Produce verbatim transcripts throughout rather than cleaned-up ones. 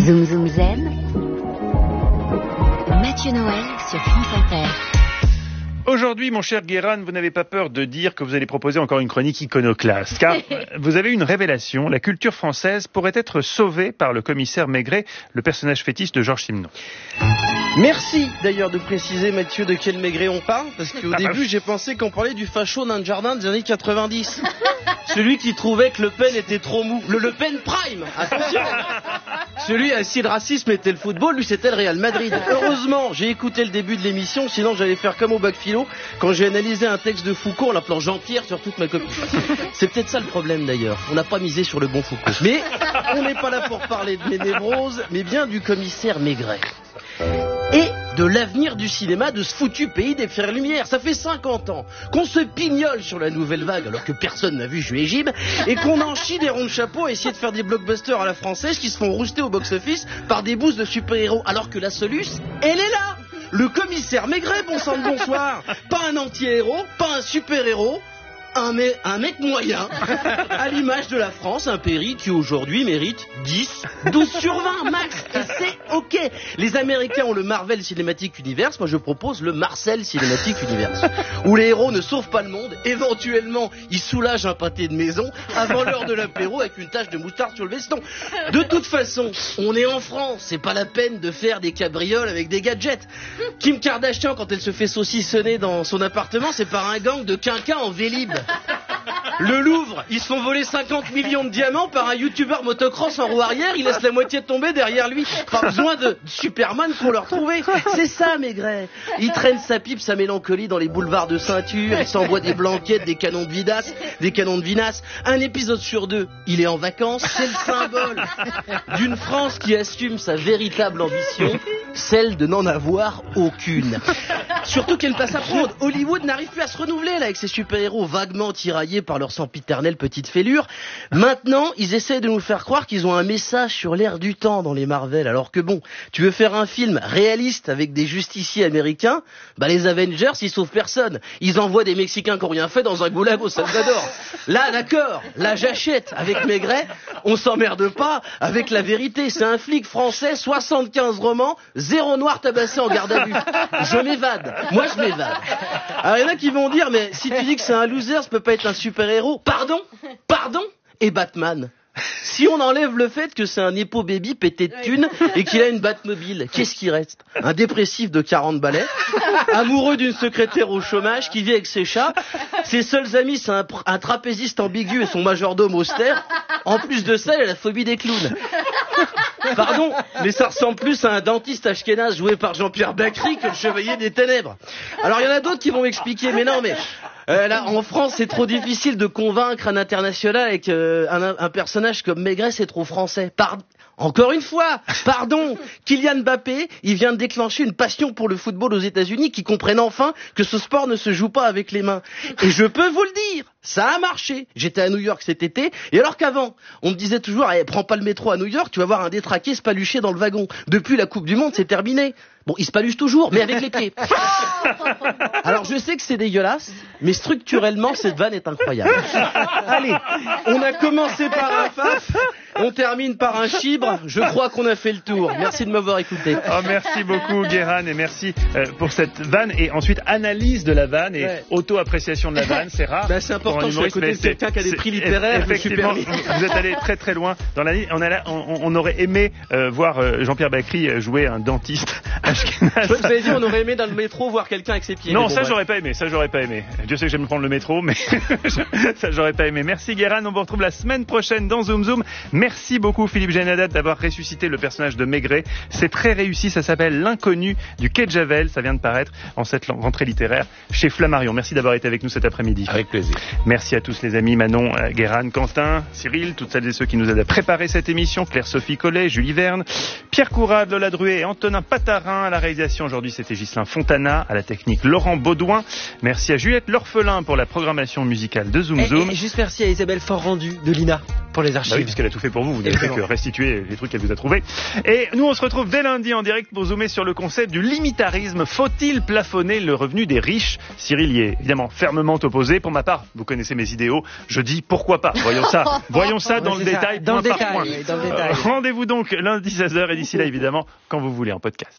Zoom Zoom Zen. Mathieu Noël sur France Inter. Aujourd'hui, mon cher Guérin, vous n'avez pas peur de dire que vous allez proposer encore une chronique iconoclaste, car vous avez une révélation. La culture française pourrait être sauvée par le commissaire Maigret, le personnage fétiche de Georges Simenon. Merci d'ailleurs de préciser, Mathieu, de quel Maigret on parle, parce qu'au début j'ai pensé qu'on parlait du facho d'un jardin des années quatre-vingt-dix. Celui qui trouvait que Le Pen était trop mou. Le Le Pen Prime, attention. Celui à si le racisme était le football, lui c'était le Real Madrid. Heureusement, j'ai écouté le début de l'émission, sinon j'allais faire comme au bac philo quand j'ai analysé un texte de Foucault en l'appelant Jean-Pierre sur toute ma copie. C'est peut-être ça le problème d'ailleurs, on n'a pas misé sur le bon Foucault. Mais on n'est pas là pour parler de mes névroses, mais bien du commissaire Maigret. Et de l'avenir du cinéma de ce foutu pays des Frères-Lumière. Ça fait cinquante ans qu'on se pignole sur la nouvelle vague alors que personne n'a vu Jules et Gib et qu'on en chie des ronds de chapeau à essayer de faire des blockbusters à la française qui se font rouster au box-office par des boosts de super-héros alors que la soluce, elle est là. Le commissaire Maigret, bon sang de bonsoir. Pas un anti-héros, pas un super-héros. Un, me- un mec moyen, à l'image de la France, un pays qui aujourd'hui mérite dix, douze sur vingt max, et c'est ok. Les Américains ont le Marvel Cinematic Universe, moi je propose le Marcel Cinematic Universe, où les héros ne sauvent pas le monde, éventuellement ils soulagent un pâté de maison avant l'heure de l'apéro avec une tache de moutarde sur le veston. De toute façon, on est en France, c'est pas la peine de faire des cabrioles avec des gadgets. Kim Kardashian, quand elle se fait saucissonner dans son appartement, c'est par un gang de quinquins en Vélib. Le Louvre, ils se font voler cinquante millions de diamants par un youtubeur motocross en roue arrière, il laisse la moitié tomber derrière lui. Pas besoin de Superman pour le retrouver. C'est ça, Maigret. Il traîne sa pipe, sa mélancolie dans les boulevards de ceinture, il s'envoie des blanquettes, des canons de vidas, des canons de vinasse. Un épisode sur deux, il est en vacances, c'est le symbole d'une France qui assume sa véritable ambition, celle de n'en avoir aucune. Surtout qu'elle passe à prendre. Hollywood n'arrive plus à se renouveler là avec ses super-héros vaguement tiraillés par leur sempiternelle petite fêlure. Maintenant, ils essaient de nous faire croire qu'ils ont un message sur l'air du temps dans les Marvel. Alors que bon, tu veux faire un film réaliste avec des justiciers américains, bah les Avengers, ils sauvent personne. Ils envoient des Mexicains qui n'ont rien fait dans un goulag au Salvador. Là, d'accord, là j'achète. Avec Maigret, on s'emmerde pas avec la vérité. C'est un flic français, soixante-quinze romans, zéro noir tabassé en garde à vue. Je m'évade. Moi, je m'évade. Alors, il y en a qui vont dire, mais si tu dis que c'est un loser, ça peut pas être un super-héros. Pardon? Pardon? Et Batman? Si on enlève le fait que c'est un épo baby pété de thunes et qu'il a une Batmobile, qu'est-ce qui reste? Un dépressif de quarante balais, amoureux d'une secrétaire au chômage qui vit avec ses chats. Ses seuls amis, c'est un, un trapéziste ambigu et son majordome austère. En plus de ça, il a la phobie des clowns. Pardon, mais ça ressemble plus à un dentiste ashkénaze joué par Jean-Pierre Bacry que le chevalier des ténèbres. Alors il y en a d'autres qui vont m'expliquer, mais non, mais euh, là en France c'est trop difficile de convaincre un international avec euh, un, un personnage comme Maigret, c'est trop français. Pardon. Encore une fois, pardon, Kylian Mbappé, il vient de déclencher une passion pour le football aux États-Unis qui comprennent enfin que ce sport ne se joue pas avec les mains. Et je peux vous le dire, ça a marché. J'étais à New York cet été, et alors qu'avant, on me disait toujours, eh, prends pas le métro à New York, tu vas voir un détraqué se palucher dans le wagon. Depuis la Coupe du Monde, c'est terminé. Bon, il se paluche toujours, mais avec les pieds. Alors je sais que c'est dégueulasse, mais structurellement, cette vanne est incroyable. Allez, on a commencé par un faf, on termine par un chibre, je crois qu'on a fait le tour. Merci de m'avoir écouté. Oh, merci beaucoup, Guérin, et merci euh, pour cette vanne, et ensuite analyse de la vanne, et ouais. Auto-appréciation de la vanne, c'est rare. Ben, c'est important, je suis à côté de quelqu'un qui a des prix littéraires. Effectivement, vous êtes allé très très loin dans la ligne. On, a, on, on aurait aimé euh, voir euh, Jean-Pierre Bacry jouer un dentiste ashkénaze. Je vous avais dit, on aurait aimé dans le métro voir quelqu'un avec ses pieds. Non, bon, ça ouais. j'aurais pas aimé, ça j'aurais pas aimé. Dieu sait que j'aime prendre le métro, mais ça j'aurais pas aimé. Merci Guérin, on vous retrouve la semaine prochaine dans Zoom Zoom. Merci beaucoup Philippe Genadat d'avoir ressuscité le personnage de Maigret. C'est très réussi, ça s'appelle L'inconnu du Quai de Javel. Ça vient de paraître en cette rentrée littéraire chez Flammarion. Merci d'avoir été avec nous cet après-midi. Avec plaisir. Merci à tous les amis, Manon, Guérin, Quentin, Cyril, toutes celles et ceux qui nous aident à préparer cette émission, Claire-Sophie Collet, Julie Verne, Pierre Courade, Lola Druet et Antonin Patarin à la réalisation. Aujourd'hui, c'était Ghislain Fontana, à la technique Laurent Baudouin. Merci à Juliette L'Orphelin pour la programmation musicale de Zoom Zoom. Et, et juste merci à Isabelle Fort-Rendu de l'I N A pour les archives. Bah oui, puisqu'elle a tout fait. pour vous, vous n'avez fait que restituer les trucs qu'elle vous a trouvés. Et nous, on se retrouve dès lundi en direct pour zoomer sur le concept du limitarisme. Faut-il plafonner le revenu des riches? Cyril y est évidemment fermement opposé. Pour ma part, vous connaissez mes idéaux, je dis pourquoi pas. Voyons ça, voyons ça dans le détail, dans le point par détail, point. oui, dans le détail. Euh, rendez-vous donc lundi seize heures et d'ici là, évidemment, quand vous voulez en podcast.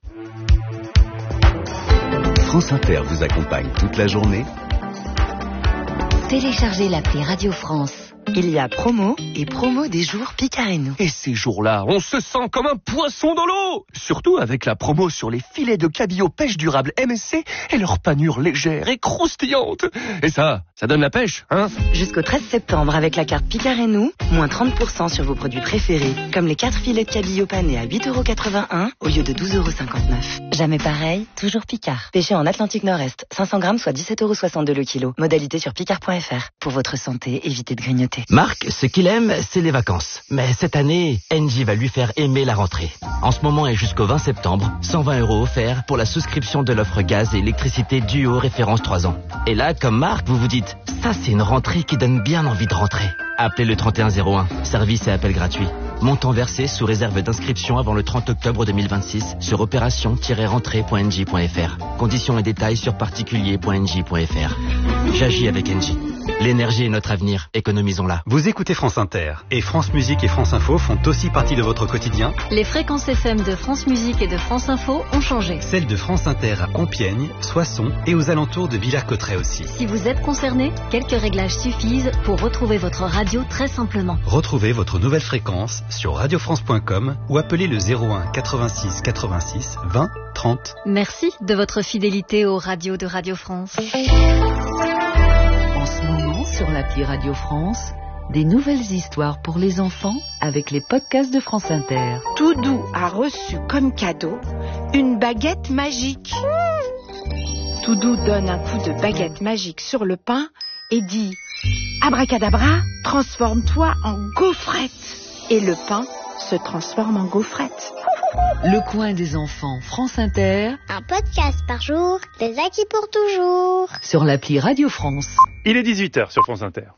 France Inter vous accompagne toute la journée. Téléchargez l'appli Radio France. Il y a promo et promo des jours Picarénou. Et ces jours-là, on se sent comme un poisson dans l'eau. Surtout avec la promo sur les filets de cabillaud pêche durable M S C et leur panure légère et croustillante. Et ça, ça donne la pêche, hein? Jusqu'au treize septembre, avec la carte Picarénou, moins trente pour cent sur vos produits préférés, comme les quatre filets de cabillaud panés à huit euros quatre-vingt-un au lieu de douze euros cinquante-neuf. Jamais pareil, toujours Picard. Pêché en Atlantique Nord-Est, cinq cents grammes, soit dix-sept euros soixante-deux le kilo. Modalité sur picard point f r. Pour votre santé, évitez de grignoter. Marc, ce qu'il aime, c'est les vacances. Mais cette année, Engie va lui faire aimer la rentrée. En ce moment et jusqu'au vingt septembre, cent vingt euros offerts pour la souscription de l'offre gaz et électricité Duo référence trois ans. Et là, comme Marc, vous vous dites, ça c'est une rentrée qui donne bien envie de rentrer. Appelez le trente et un zéro un, service et appel gratuit. Montant versé sous réserve d'inscription avant le trente octobre deux mille vingt-six sur opération tiret rentrée point engie point f r. Conditions et détails sur particulier point engie point f r. J'agis avec Engie. L'énergie est notre avenir, économisons-la. Vous écoutez France Inter et France Musique et France Info font aussi partie de votre quotidien. Les fréquences F M de France Musique et de France Info ont changé. Celles de France Inter à Compiègne, Soissons et aux alentours de Villers-Cotterêts aussi. Si vous êtes concerné, quelques réglages suffisent pour retrouver votre radio très simplement. Retrouvez votre nouvelle fréquence sur radio france point com ou appelez le zéro un quatre-vingt-six quatre-vingt-six vingt trente. Merci de votre fidélité aux radios de Radio France. En ce moment, sur l'appli Radio France, des nouvelles histoires pour les enfants avec les podcasts de France Inter. Toudou a reçu comme cadeau une baguette magique. Toudou donne un coup de baguette magique sur le pain et dit « Abracadabra, transforme-toi en gaufrette !» Et le pain se transforme en gaufrette. Le coin des enfants France Inter. Un podcast par jour, des acquis pour toujours. Sur l'appli Radio France. Il est dix-huit heures sur France Inter.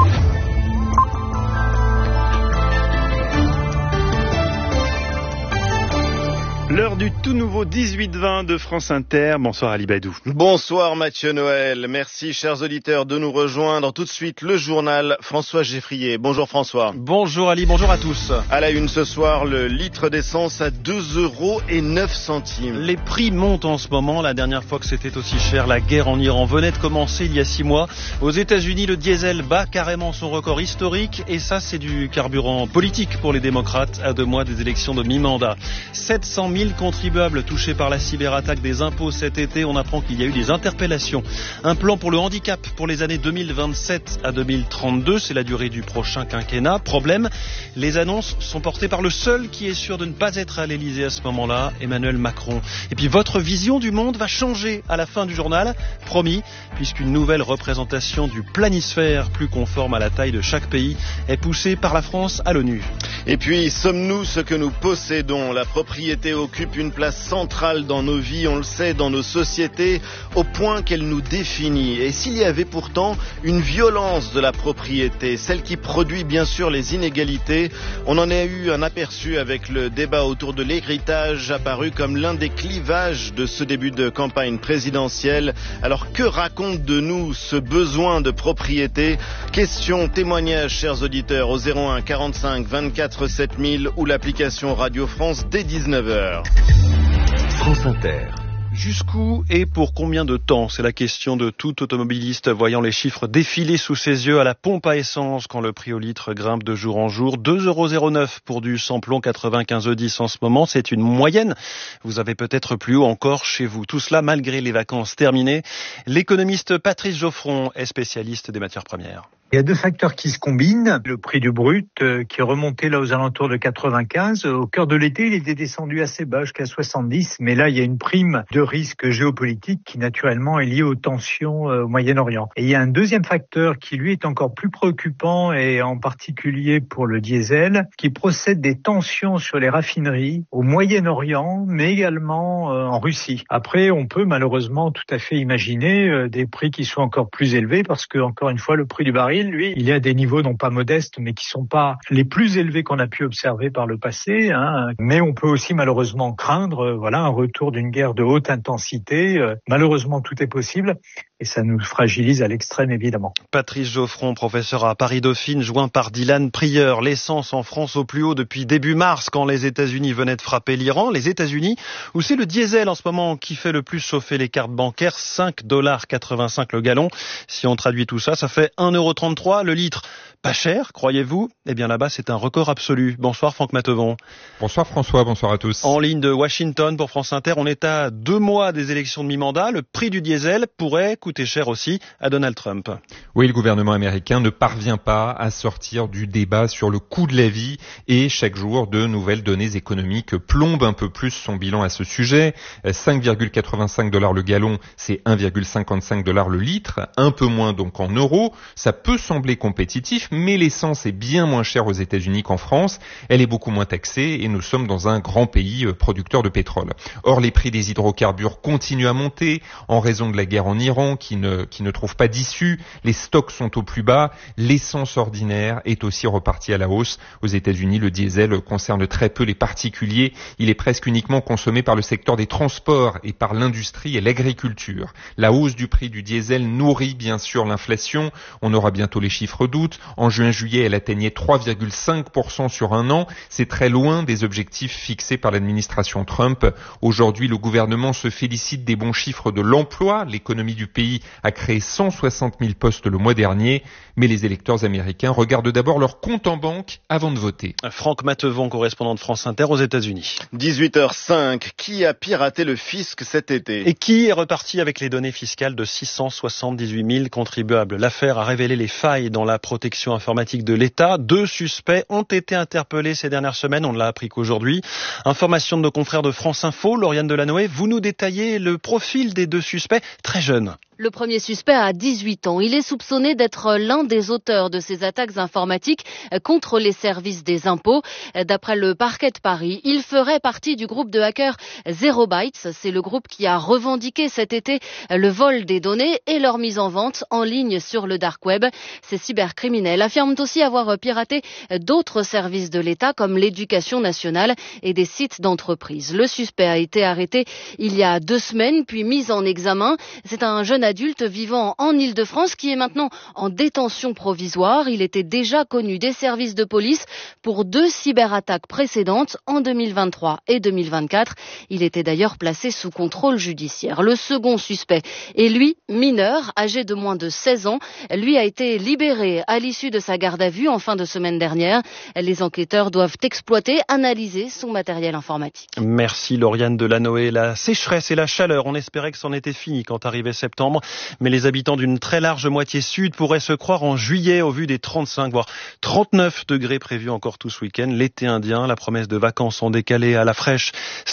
L'heure du tout nouveau dix-huit vingt de France Inter. Bonsoir Ali Badou. Bonsoir Mathieu Noël. Merci chers auditeurs de nous rejoindre. Tout de suite le journal François Geffrier. Bonjour François. Bonjour Ali, bonjour à tous. À la une ce soir, le litre d'essence à deux euros et neuf centimes. Les prix montent en ce moment. La dernière fois que c'était aussi cher, la guerre en Iran venait de commencer il y a six mois. Aux États-Unis, le diesel bat carrément son record historique. Et ça, c'est du carburant politique pour les démocrates à deux mois des élections de mi-mandat. sept cent mille contribuables touchés par la cyberattaque des impôts cet été. On apprend qu'il y a eu des interpellations. Un plan pour le handicap pour les années deux mille vingt-sept à deux mille trente-deux. C'est la durée du prochain quinquennat. Problème, les annonces sont portées par le seul qui est sûr de ne pas être à l'Elysée à ce moment-là, Emmanuel Macron. Et puis votre vision du monde va changer à la fin du journal, promis, puisqu'une nouvelle représentation du planisphère plus conforme à la taille de chaque pays est poussée par la France à l'ONU. Et puis, sommes-nous ce que nous possédons? La propriété occupe une place centrale dans nos vies, on le sait, dans nos sociétés, au point qu'elle nous définit. Et s'il y avait pourtant une violence de la propriété, celle qui produit bien sûr les inégalités, on en a eu un aperçu avec le débat autour de l'héritage apparu comme l'un des clivages de ce début de campagne présidentielle. Alors que raconte de nous ce besoin de propriété? Questions, témoignages, chers auditeurs, au zéro un quarante-cinq vingt-quatre sept mille ou l'application Radio France dès dix-neuf heures. France Inter. Jusqu'où et pour combien de temps? C'est la question de tout automobiliste voyant les chiffres défiler sous ses yeux à la pompe à essence quand le prix au litre grimpe de jour en jour. deux euros zéro neuf pour du samplon quatre-vingt-quinze E dix en ce moment, c'est une moyenne. Vous avez peut-être plus haut encore chez vous. Tout cela malgré les vacances terminées. L'économiste Patrice Geoffron est spécialiste des matières premières. Il y a deux facteurs qui se combinent. Le prix du brut euh, qui est remonté là aux alentours de quatre-vingt-quinze. Au cœur de l'été, il était descendu assez bas jusqu'à soixante-dix. Mais là, il y a une prime de risque géopolitique qui naturellement est liée aux tensions euh, au Moyen-Orient. Et il y a un deuxième facteur qui lui est encore plus préoccupant et en particulier pour le diesel, qui procède des tensions sur les raffineries au Moyen-Orient, mais également euh, en Russie. Après, on peut malheureusement tout à fait imaginer euh, des prix qui soient encore plus élevés parce que, encore une fois, le prix du baril baril, lui, il est à des niveaux non pas modestes, mais qui sont pas les plus élevés qu'on a pu observer par le passé. Hein. Mais on peut aussi malheureusement craindre, euh, voilà, un retour d'une guerre de haute intensité. Euh, malheureusement, tout est possible. Et ça nous fragilise à l'extrême, évidemment. Patrice Geoffron, professeur à Paris-Dauphine, joint par Dylan Prieur. L'essence en France au plus haut depuis début mars, quand les États-Unis venaient de frapper l'Iran. Les États-Unis, où c'est le diesel en ce moment qui fait le plus chauffer les cartes bancaires, cinq dollars quatre-vingt-cinq le gallon. Si on traduit tout ça, ça fait un euro trente-trois le litre. Pas cher, croyez-vous? Eh bien là-bas, c'est un record absolu. Bonsoir Franck Matevon. Bonsoir François, bonsoir à tous. En ligne de Washington pour France Inter, on est à deux mois des élections de mi-mandat. Le prix du diesel pourrait coûter cher aussi à Donald Trump. Oui, le gouvernement américain ne parvient pas à sortir du débat sur le coût de la vie et chaque jour, de nouvelles données économiques plombent un peu plus son bilan à ce sujet. cinq virgule quatre-vingt-cinq dollars le gallon, c'est un virgule cinquante-cinq dollars le litre, un peu moins donc en euros. Ça peut sembler compétitif, mais l'essence est bien moins chère aux États-Unis qu'en France. Elle est beaucoup moins taxée et nous sommes dans un grand pays producteur de pétrole. Or, les prix des hydrocarbures continuent à monter en raison de la guerre en Iran qui ne, qui ne trouve pas d'issue. Les stocks sont au plus bas. L'essence ordinaire est aussi repartie à la hausse. Aux États-Unis, le diesel concerne très peu les particuliers. Il est presque uniquement consommé par le secteur des transports et par l'industrie et l'agriculture. La hausse du prix du diesel nourrit bien sûr l'inflation. On aura bientôt les chiffres d'août. En juin-juillet, elle atteignait trois virgule cinq pour cent sur un an. C'est très loin des objectifs fixés par l'administration Trump. Aujourd'hui, le gouvernement se félicite des bons chiffres de l'emploi. L'économie du pays a créé cent soixante mille postes le mois dernier. Mais les électeurs américains regardent d'abord leur compte en banque avant de voter. Franck Matevon, correspondant de France Inter aux États-Unis. dix-huit heures cinq. Qui a piraté le fisc cet été? Et qui est reparti avec les données fiscales de six cent soixante-dix-huit mille contribuables? L'affaire a révélé les failles dans la protection informatique de l'État. Deux suspects ont été interpellés ces dernières semaines. On ne l'a appris qu'aujourd'hui. Information de nos confrères de France Info. Lauriane Delanoë, vous nous détaillez le profil des deux suspects très jeunes. Le premier suspect a dix-huit ans. Il est soupçonné d'être l'un des auteurs de ces attaques informatiques contre les services des impôts. D'après le parquet de Paris, il ferait partie du groupe de hackers Zero Bytes. C'est le groupe qui a revendiqué cet été le vol des données et leur mise en vente en ligne sur le dark web. Ces cybercriminels affirment aussi avoir piraté d'autres services de l'État comme l'éducation nationale et des sites d'entreprise. Le suspect a été arrêté il y a deux semaines puis mis en examen. C'est un jeune adulte vivant en Île-de-France qui est maintenant en détention provisoire. Il était déjà connu des services de police pour deux cyberattaques précédentes en deux mille vingt-trois et deux mille vingt-quatre. Il était d'ailleurs placé sous contrôle judiciaire. Le second suspect est lui mineur, âgé de moins de seize ans. Lui a été libéré à l'issue de sa garde à vue en fin de semaine dernière. Les enquêteurs doivent exploiter, analyser son matériel informatique. Merci Lauriane Delanoë. La sécheresse et la chaleur, on espérait que c'en était fini quand arrivait septembre. Mais les habitants d'une très large moitié sud pourraient se croire en juillet au vu des trente-cinq voire trente-neuf degrés prévus encore tout ce week-end. L'été indien, la promesse de vacances en décalé à la fraîche